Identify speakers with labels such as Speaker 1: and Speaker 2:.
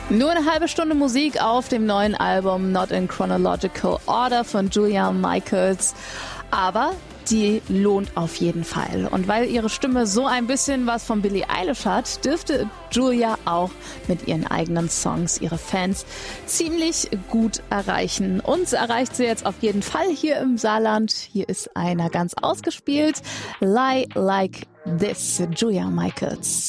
Speaker 1: Nur eine halbe Stunde Musik auf dem neuen Album Not in Chronological Order von Julia Michaels. Aber die lohnt auf jeden Fall. Und weil ihre Stimme so ein bisschen was von Billie Eilish hat, dürfte Julia auch mit ihren eigenen Songs ihre Fans ziemlich gut erreichen. Uns erreicht sie jetzt auf jeden Fall hier im Saarland. Hier ist einer ganz ausgespielt. Lie Like This, Julia Michaels.